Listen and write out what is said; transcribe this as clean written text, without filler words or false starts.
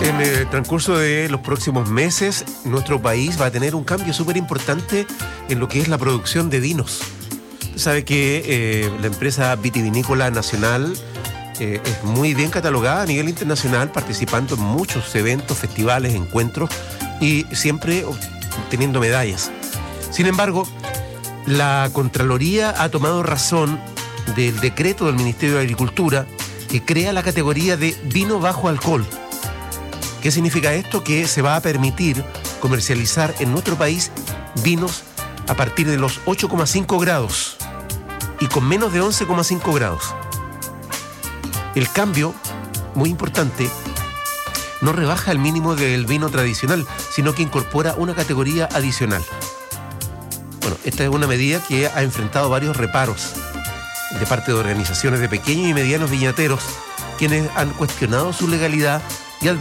En el transcurso de los próximos meses, nuestro país va a tener un cambio súper importante en lo que es la producción de vinos. Usted sabe que la empresa vitivinícola nacional es muy bien catalogada a nivel internacional, participando en muchos eventos, festivales, encuentros y siempre obteniendo medallas. Sin embargo, la Contraloría ha tomado razón del decreto del Ministerio de Agricultura que crea la categoría de vino bajo alcohol. ¿Qué significa esto? Que se va a permitir comercializar en nuestro país vinos a partir de los 8,5 grados y con menos de 11,5 grados. El cambio, muy importante, no rebaja el mínimo del vino tradicional, sino que incorpora una categoría adicional. Bueno, esta es una medida que ha enfrentado varios reparos de parte de organizaciones de pequeños y medianos viñateros, quienes han cuestionado su legalidad